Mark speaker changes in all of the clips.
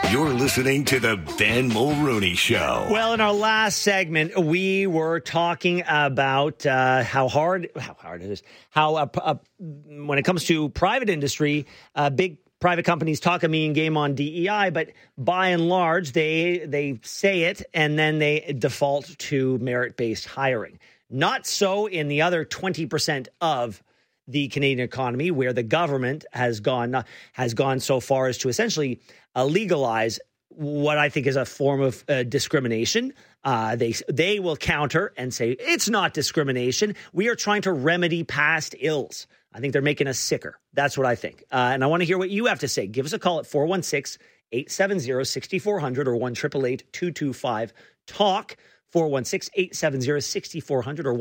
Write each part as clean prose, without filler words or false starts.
Speaker 1: You're listening to the Ben Mulrooney Show.
Speaker 2: Well, in our last segment, we were talking about how hard it is. When it comes to private industry, big private companies talk a mean game on DEI, but by and large, they say it and then they default to merit-based hiring. Not so in the other 20% of the Canadian economy, where the government has gone so far as to essentially legalize what I think is a form of discrimination. They will counter and say it's not discrimination. We are trying to remedy past ills. I think they're making us sicker. That's what I think. And I want to hear what you have to say. Give us a call at 416-870-6400 or 1-888-225-TALK, 416-870-6400 or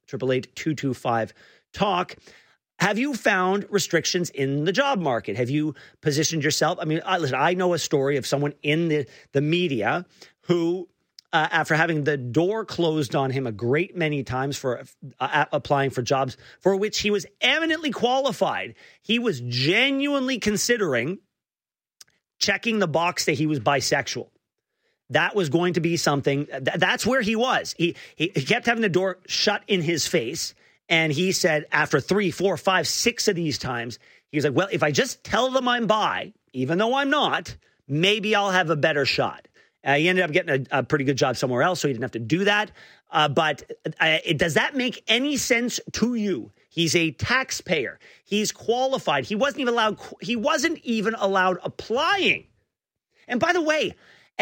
Speaker 2: 1-888-225-TALK. Have you found restrictions in the job market? Have you positioned yourself? I mean, listen, I know a story of someone in the media who, after having the door closed on him a great many times for applying for jobs for which he was eminently qualified, he was genuinely considering checking the box that he was bisexual. That was going to be something. That's where he was. He kept having the door shut in his face. And he said after 3, 4, 5, 6 of these times, he was like, well, if I just tell them I'm bi, even though I'm not, maybe I'll have a better shot. He ended up getting a pretty good job somewhere else, so he didn't have to do that. But does that make any sense to you? He's a taxpayer. He's qualified. He wasn't even allowed applying. And by the way,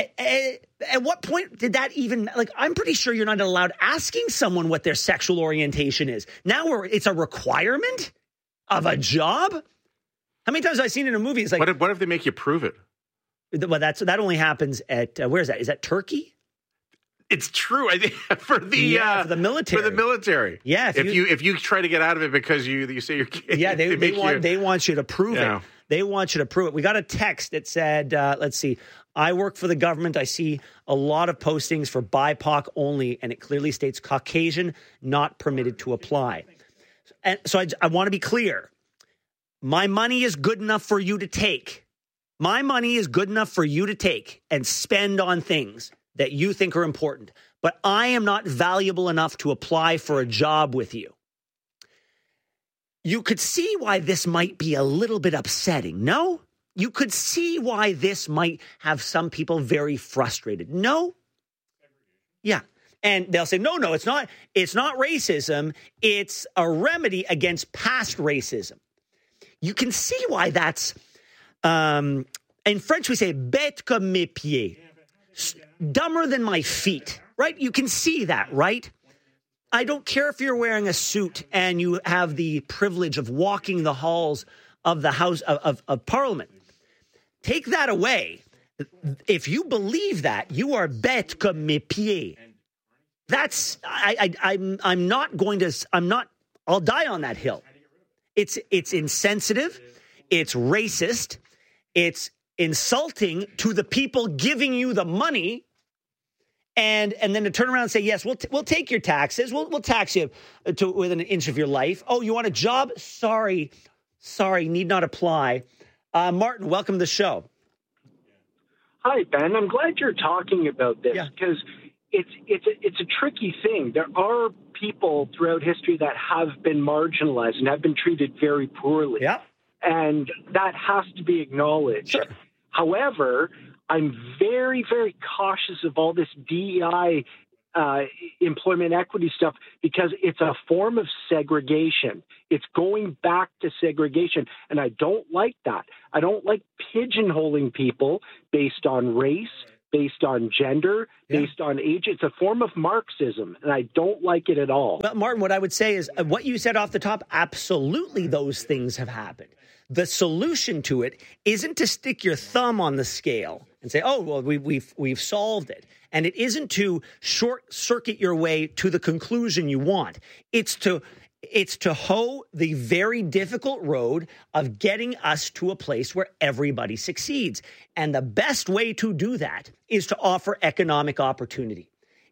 Speaker 2: at what point did that even, I'm pretty sure you're not allowed asking someone what their sexual orientation is. Now it's a requirement of a job? How many times have I seen in a movie? It's like,
Speaker 3: what if they make you prove it?
Speaker 2: Well, that only happens at, where is that? Is that Turkey?
Speaker 3: It's true. I think for the
Speaker 2: military.
Speaker 3: For the military.
Speaker 2: Yeah.
Speaker 3: If you try to get out of it because you say you're gay.
Speaker 2: Yeah, they want you to prove it. They want you to prove it. We got a text that said, let's see, I work for the government. I see a lot of postings for BIPOC only, and it clearly states Caucasian not permitted to apply. And so I want to be clear. My money is good enough for you to take. My money is good enough for you to take and spend on things that you think are important. But I am not valuable enough to apply for a job with you. You could see why this might be a little bit upsetting, no? You could see why this might have some people very frustrated. No? Yeah. And they'll say, no, it's not racism. It's a remedy against past racism. You can see why that's, in French we say, bête comme mes pieds, dumber than my feet, right? You can see that, right? I don't care if you're wearing a suit and you have the privilege of walking the halls of the House of Parliament. Take that away. If you believe that, you are bête comme mes pieds. I'll die on that hill. It's insensitive. It's racist. It's insulting to the people giving you the money. And then to turn around and say, yes, we'll take your taxes. We'll tax you within an inch of your life. Oh, you want a job? Sorry, need not apply. Martin, welcome to the show.
Speaker 4: Hi, Ben. I'm glad you're talking about this because it's a tricky thing. There are people throughout history that have been marginalized and have been treated very poorly.
Speaker 2: Yeah.
Speaker 4: And that has to be acknowledged.
Speaker 2: Sure.
Speaker 4: However, I'm very, very cautious of all this DEI employment equity stuff because it's a form of segregation. It's going back to segregation, and I don't like that. I don't like pigeonholing people based on race, based on gender, based on age. It's a form of Marxism, and I don't like it at all.
Speaker 2: Well, Martin, what I would say is what you said off the top, absolutely those things have happened. The solution to it isn't to stick your thumb on the scale and say, oh, well, we've solved it. And it isn't to short circuit your way to the conclusion you want. It's to hoe the very difficult road of getting us to a place where everybody succeeds. And the best way to do that is to offer economic opportunity.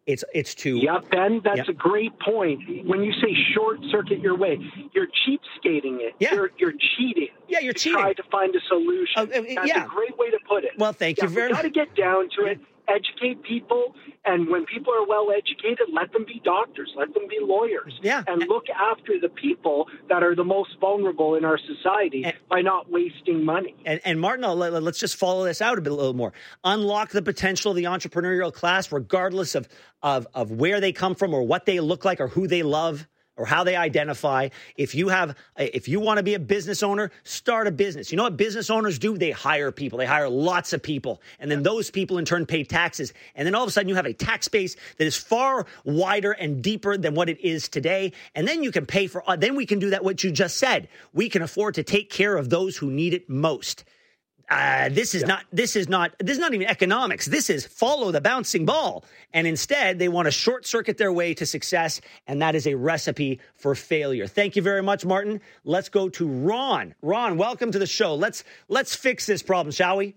Speaker 2: It's too.
Speaker 4: Yeah, Ben, that's a great point. When you say short circuit your way, you're cheapskating it.
Speaker 2: Yeah.
Speaker 4: You're cheating.
Speaker 2: Yeah, you're cheating.
Speaker 4: Try to find a solution. That's a great way to put it.
Speaker 2: Well, thank you very much.
Speaker 4: Got to get down to it. Educate people, and when people are well educated, let them be doctors, let them be lawyers, and look after the people that are the most vulnerable in our society by not wasting money.
Speaker 2: And Martin, let's just follow this out a little more. Unlock the potential of the entrepreneurial class, regardless of where they come from or what they look like or who they love or how they identify. If you want to be a business owner, start a business. You know what business owners do? They hire people. They hire lots of people. And then those people in turn pay taxes. And then all of a sudden you have a tax base that is far wider and deeper than what it is today. And then you can pay for, then we can do that, what you just said. We can afford to take care of those who need it most. This is not even economics. This is follow the bouncing ball. And instead, they want to short circuit their way to success. And that is a recipe for failure. Thank you very much, Martin. Let's go to Ron. Ron, welcome to the show. Let's fix this problem, shall we?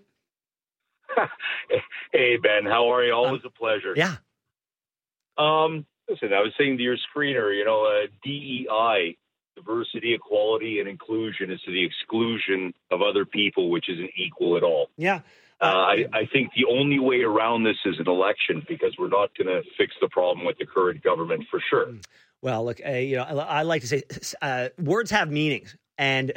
Speaker 5: Hey, Ben, how are you? Always a pleasure.
Speaker 2: Yeah.
Speaker 5: Listen, I was saying to your screener, DEI, diversity, equality, and inclusion is to the exclusion of other people, which isn't equal at all.
Speaker 2: Yeah.
Speaker 5: I think the only way around this is an election, because we're not going to fix the problem with the current government for sure.
Speaker 2: Well, look, I like to say words have meanings, and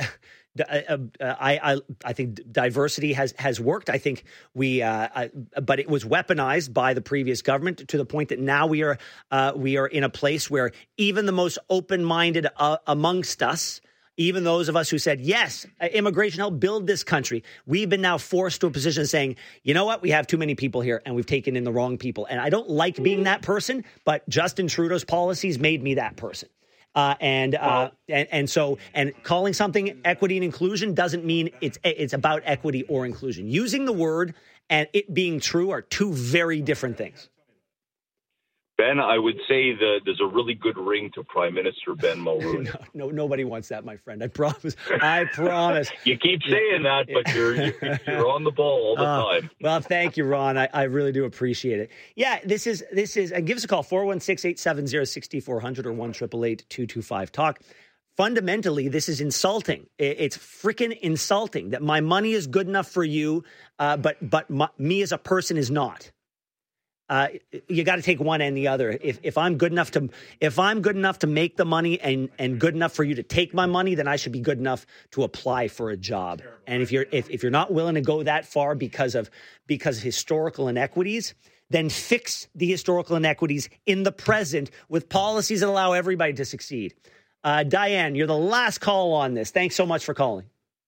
Speaker 2: I think diversity has worked. I think but it was weaponized by the previous government to the point that now we are in a place where even the most open-minded amongst us, even those of us who said, yes, immigration helped build this country, we've been now forced to a position of saying, you know what, we have too many people here and we've taken in the wrong people. And I don't like being that person, but Justin Trudeau's policies made me that person. And calling something equity and inclusion doesn't mean it's about equity or inclusion. Using the word and it being true are two very different things.
Speaker 5: Ben, I would say that there's a really good ring to Prime Minister Ben Mulroney.
Speaker 2: No, nobody wants that, my friend. I promise. I promise.
Speaker 5: You keep saying that, but you're on the ball all the time. Well,
Speaker 2: thank you, Ron. I really do appreciate it. Yeah, this is. Give us a call, 416-870-6400 or 1-888-225-TALK. Fundamentally, this is insulting. It's freaking insulting that my money is good enough for you, but me as a person is not. You got to take one and the other. If I'm good enough to make the money and good enough for you to take my money, then I should be good enough to apply for a job. And if you're not willing to go that far because of historical inequities, then fix the historical inequities in the present with policies that allow everybody to succeed. Diane, you're the last call on this. Thanks so much for calling.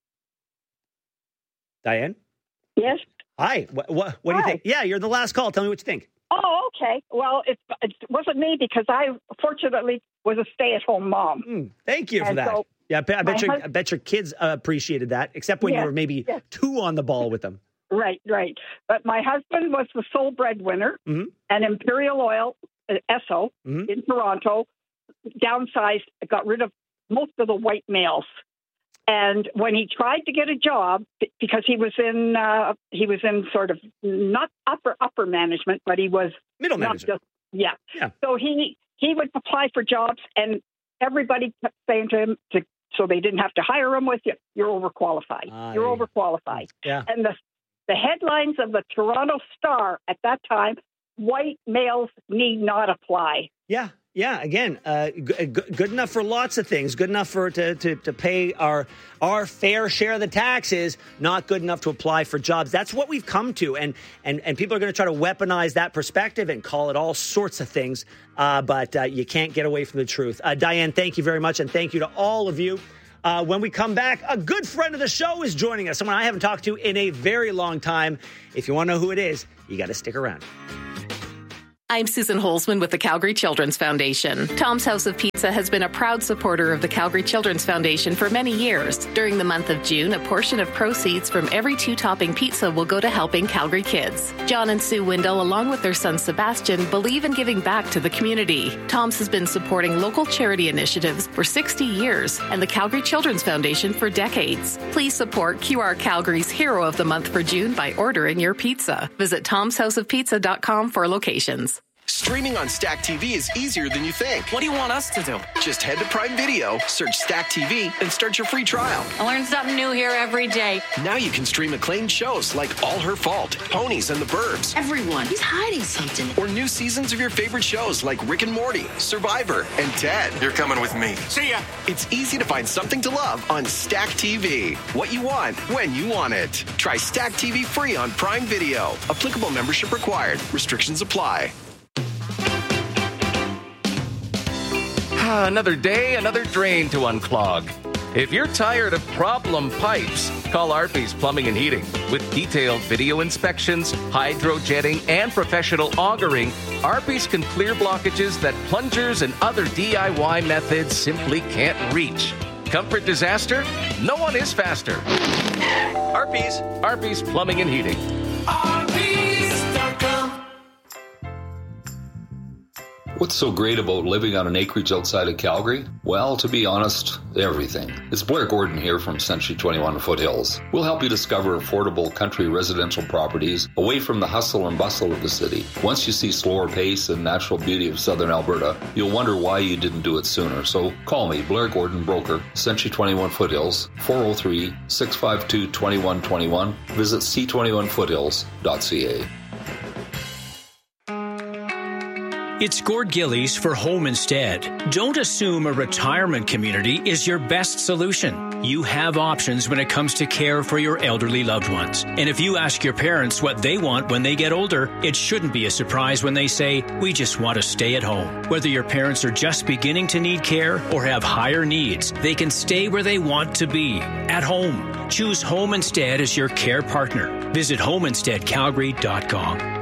Speaker 2: Diane?
Speaker 6: Yes.
Speaker 2: Hi. What do you think? Yeah, you're the last call. Tell me what you think.
Speaker 6: Oh, okay. Well, it wasn't me because I fortunately was a stay-at-home mom.
Speaker 2: Thank you for that. So I bet your kids appreciated that, except when you were maybe too on the ball with them.
Speaker 6: Right. But my husband was the sole breadwinner, and Imperial Oil, Esso, in Toronto, downsized, got rid of most of the white males. And when he tried to get a job, because he was in sort of not upper management, but he was
Speaker 2: middle management.
Speaker 6: Yeah. So he would apply for jobs, and everybody kept saying to him, so they didn't have to hire him with you, you're overqualified. You're overqualified.
Speaker 2: Yeah.
Speaker 6: And the headlines of the Toronto Star at that time, white males need not apply.
Speaker 2: Yeah. Again, good enough for lots of things. Good enough to pay our fair share of the taxes. Not good enough to apply for jobs. That's what we've come to, and people are going to try to weaponize that perspective and call it all sorts of things. But you can't get away from the truth. Diane, thank you very much, and thank you to all of you. When we come back, a good friend of the show is joining us. Someone I haven't talked to in a very long time. If you want to know who it is, you got to stick around.
Speaker 7: I'm Susan Holzman with the Calgary Children's Foundation. Tom's House of Pizza has been a proud supporter of the Calgary Children's Foundation for many years. During the month of June, a portion of proceeds from every 2-topping pizza will go to helping Calgary kids. John and Sue Windle, along with their son Sebastian, believe in giving back to the community. Tom's has been supporting local charity initiatives for 60 years and the Calgary Children's Foundation for decades. Please support QR Calgary's Hero of the Month for June by ordering your pizza. Visit tomshouseofpizza.com for locations.
Speaker 8: Streaming on Stack TV is easier than you think.
Speaker 9: What do you want us to do?
Speaker 8: Just head to Prime Video, search Stack TV, and start your free trial.
Speaker 10: I learn something new here every day.
Speaker 8: Now you can stream acclaimed shows like All Her Fault, Ponies, and the Burbs.
Speaker 10: Everyone is hiding something.
Speaker 8: Or new seasons of your favorite shows like Rick and Morty, Survivor, and Ted.
Speaker 9: You're coming with me.
Speaker 3: See ya.
Speaker 8: It's easy to find something to love on Stack TV. What you want, when you want it. Try Stack TV free on Prime Video. Applicable membership required. Restrictions apply.
Speaker 11: Another day, another drain to unclog. If you're tired of problem pipes, call Arby's Plumbing and Heating. With detailed video inspections, hydrojetting, and professional augering, Arby's can clear blockages that plungers and other DIY methods simply can't reach. Comfort disaster? No one is faster. Arby's Plumbing and Heating.
Speaker 12: Arby's.com.
Speaker 13: What's so great about living on an acreage outside of Calgary? Well, to be honest, everything. It's Blair Gordon here from Century 21 Foothills. We'll help you discover affordable country residential properties away from the hustle and bustle of the city. Once you see slower pace and natural beauty of southern Alberta, you'll wonder why you didn't do it sooner. So call me, Blair Gordon, broker, Century 21 Foothills, 403-652-2121. Visit c21foothills.ca.
Speaker 14: It's Gord Gillies for Home Instead. Don't assume a retirement community is your best solution. You have options when it comes to care for your elderly loved ones. And if you ask your parents what they want when they get older, it shouldn't be a surprise when they say, we just want to stay at home. Whether your parents are just beginning to need care or have higher needs, they can stay where they want to be, at home. Choose Home Instead as your care partner. Visit homeinsteadcalgary.com.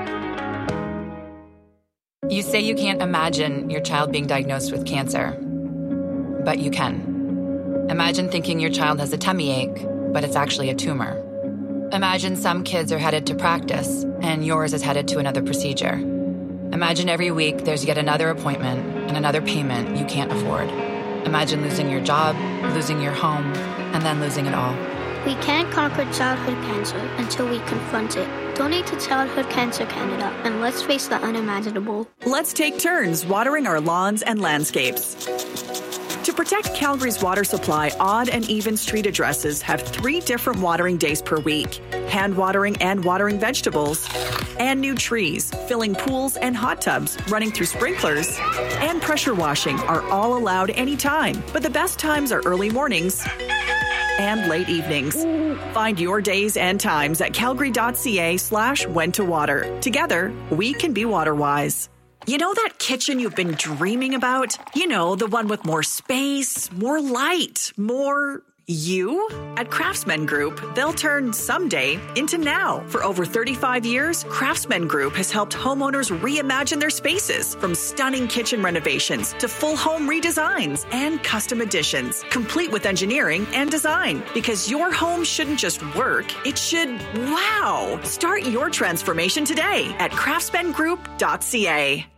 Speaker 15: You say you can't imagine your child being diagnosed with cancer, but you can. Imagine thinking your child has a tummy ache, but it's actually a tumor. Imagine some kids are headed to practice, and yours is headed to another procedure. Imagine every week there's yet another appointment and another payment you can't afford. Imagine losing your job, losing your home, and then losing it all.
Speaker 16: We can't conquer childhood cancer until we confront it. Donate to Childhood Cancer Canada, and let's face the unimaginable.
Speaker 17: Let's take turns watering our lawns and landscapes. To protect Calgary's water supply, odd and even street addresses have 3 different watering days per week. Hand watering and watering vegetables. And new trees, filling pools and hot tubs, running through sprinklers. And pressure washing are all allowed anytime. But the best times are early mornings and late evenings. Find your days and times at calgary.ca/when-to-water. Together, we can be water-wise. You know that kitchen you've been dreaming about? You know, the one with more space, more light, more you? At Craftsman Group, they'll turn someday into now. For over 35 years, Craftsman Group has helped homeowners reimagine their spaces, from stunning kitchen renovations to full home redesigns and custom additions, complete with engineering and design. Because your home shouldn't just work, it should wow. Start your transformation today at craftsmangroup.ca.